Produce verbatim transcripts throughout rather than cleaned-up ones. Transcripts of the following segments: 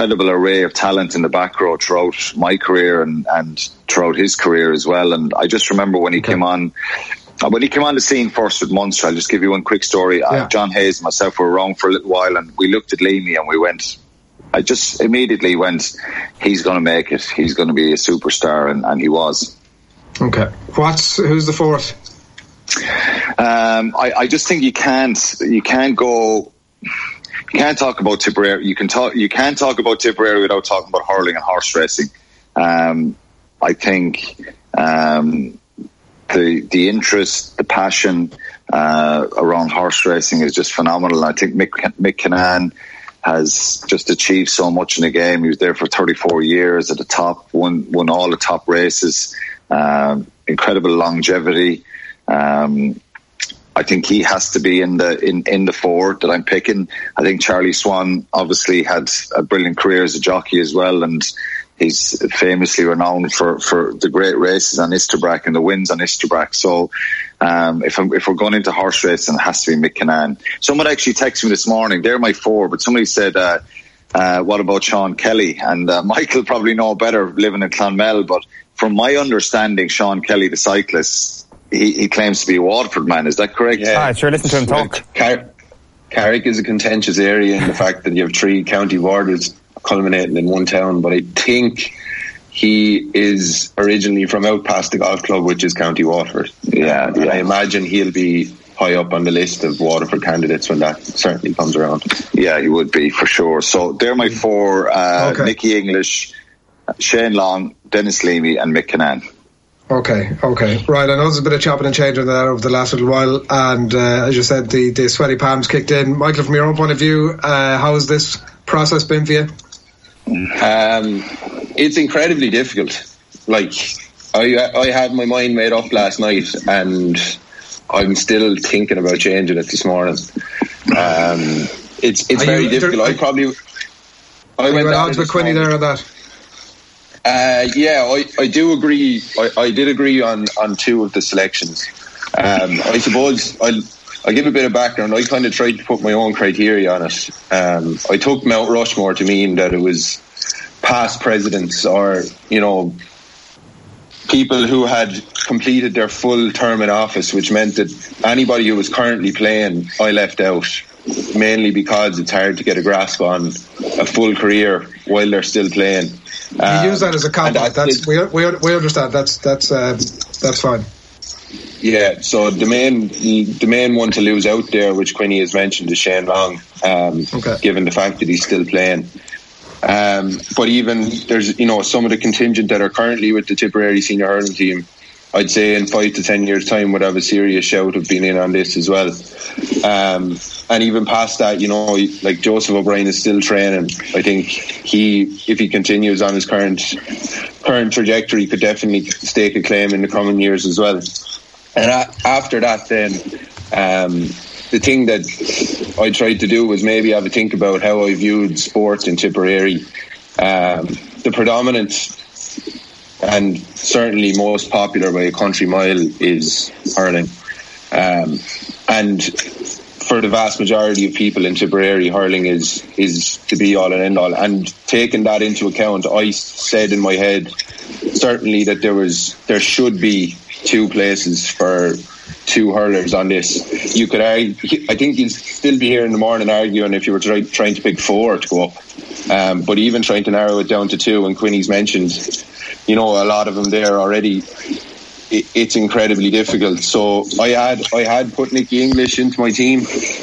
incredible array of talent in the back row throughout my career and, and throughout his career as well. And I just remember when he okay. came on, when he came on the scene first with Munster, I'll just give you one quick story. Yeah. Uh, John Hayes and myself were around for a little while, and we looked at Leamy and we went, I just immediately went, he's going to make it. He's going to be a superstar, and, and he was. Okay. What's who's the fourth? Um, I, I just think you can't you can't go you can't talk about Tipperary. You can talk you can't talk about Tipperary without talking about hurling and horse racing. Um, I think um, the the interest, the passion uh, around horse racing is just phenomenal. I think Mick, Mick Kinane has just achieved so much in the game. He was there for thirty-four years at the top, won won all the top races, um, incredible longevity. Um, I think he has to be in the in, in the four that I'm picking. I think Charlie Swan obviously had a brilliant career as a jockey as well, and he's famously renowned for, for the great races on Isterbrack and the wins on Isterbrack. So um, if, I'm, if we're going into horse racing, it has to be Mick Kinane. Someone actually texted me this morning, they're my four, but somebody said, uh, uh, what about Sean Kelly? And uh, Michael probably know better living in Clonmel, but from my understanding, Sean Kelly, the cyclist, he, he claims to be a Waterford man. Is that correct? Yeah, ah, sure, listen to him talk. Car- Carrick is a contentious area in the fact that you have three county borders culminating in one town, but I think he is originally from out past the golf club, which is County Waterford. Yeah, yeah. I imagine he'll be high up on the list of Waterford candidates when that certainly comes around. Yeah, he would be for sure. So they're my four: uh, okay. Nicky English, Shane Long, Dennis Leamy, and Mick Kinane. Okay, okay, right. I know there's a bit of chopping and changing there over the last little while, and uh, as you said, the, the sweaty palms kicked in. Michael, from your own point of view, uh, how has this process been for you? Um, it's incredibly difficult. Like, I I had my mind made up last night, and I'm still thinking about changing it this morning. Um, it's it's are very you, difficult. There, I probably I went at odds with Quinny there on that. Uh, yeah, I, I do agree. I, I did agree on, on two of the selections. Um, I suppose I'll, I'll give a bit of background. I kind of tried to put my own criteria on it. Um, I took Mount Rushmore to mean that it was past presidents or, you know, people who had completed their full term in office, which meant that anybody who was currently playing, I left out, mainly because it's hard to get a grasp on a full career while they're still playing. You um, use that as a compliment. That's, that's we, we we understand. That's that's uh, that's fine. Yeah. So the main the main one to lose out there, which Quinny has mentioned, is Shane Long. Um, okay. Given the fact that he's still playing, um, but even there's you know some of the contingent that are currently with the Tipperary senior hurling team, I'd say in five to ten years' time would have a serious shout of being in on this as well. Um, and even past that, you know, like Joseph O'Brien is still training. I think he, if he continues on his current current trajectory, could definitely stake a claim in the coming years as well. And a- after that, then um, the thing that I tried to do was maybe have a think about how I viewed sports in Tipperary. Um, the predominant and certainly most popular by a country mile is hurling. Um, and for the vast majority of people in Tipperary, hurling is is the be all and end all. And taking that into account, I said in my head certainly that there was there should be two places for two hurlers on this. You could argue, I think you'd still be here in the morning arguing if you were try, trying to pick four to go up. Um, but even trying to narrow it down to two, and Quinny's mentioned, you know, a lot of them there already. It, it's incredibly difficult. So I had I had put Nicky English into my team.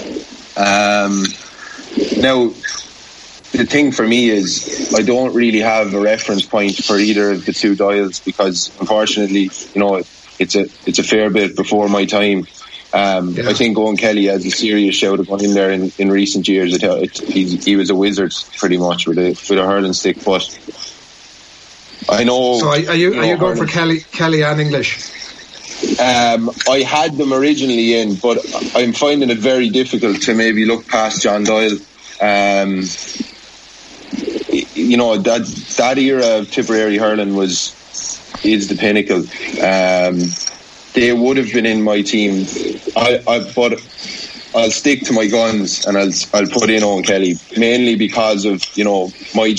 Um, now, the thing for me is I don't really have a reference point for either of the two Doyles because, unfortunately, you know, it's a it's a fair bit before my time. Um, yeah. I think Owen Kelly has a serious shout of going in there in, in recent years. It, it, he, he was a wizard pretty much with a with a hurling stick, but I know. So are you, you know, are you going hurling for Kelly Kelly and English? Um, I had them originally in, but I'm finding it very difficult to maybe look past John Doyle. Um, you know, that that era of Tipperary hurling was is the pinnacle. Um, they would have been in my team. I, I but I'll stick to my guns and I'll I'll put in Owen Kelly mainly because of, you know, my